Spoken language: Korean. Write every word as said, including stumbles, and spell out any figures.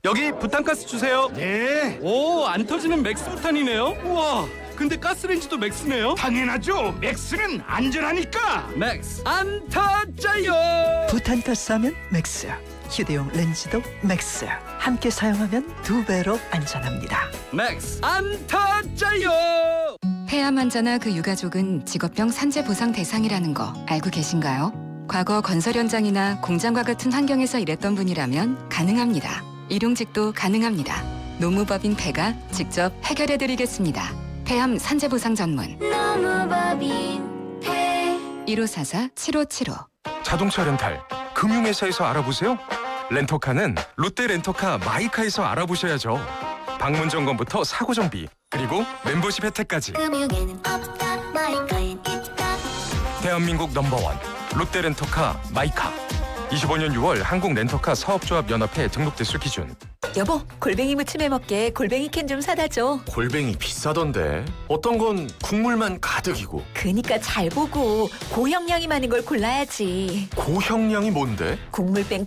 여기 부탄가스 주세요. 네, 오, 안 터지는 맥스 부탄이네요. 우와, 근데 가스레인지도 맥스네요. 당연하죠. 맥스는 안전하니까. 맥스 안 터져요. 부탄가스 하면 맥스, 휴대용 렌즈도 맥스. 함께 사용하면 두 배로 안전합니다. 맥스 안 터져요. 폐암 환자나 그 유가족은 직업병 산재 보상 대상이라는 거 알고 계신가요? 과거 건설 현장이나 공장과 같은 환경에서 일했던 분이라면 가능합니다. 일용직도 가능합니다. 노무법인 폐가 직접 해결해드리겠습니다. 폐암 산재 보상 전문 노무법인 폐 일오사사 칠오칠오. 자동차 렌탈 금융회사에서 알아보세요. 렌터카는 롯데 렌터카 마이카에서 알아보셔야죠. 방문 점검부터 사고 정비 그리고 멤버십 혜택까지 금융에는 없다 마이카엔 있다. 대한민국 넘버원 롯데 렌터카 마이카. 이십오 년 유월 한국 렌터카 사업조합 연합회 등록 대수 기준. 여보, 골뱅이 무침해 먹게 골뱅이 캔 좀 사다 줘. 골뱅이 비싸던데. 어떤 건 국물만 가득이고. 그니까 잘 보고 고형량이 많은 걸 골라야지. 고형량이 뭔데? 국물 뺑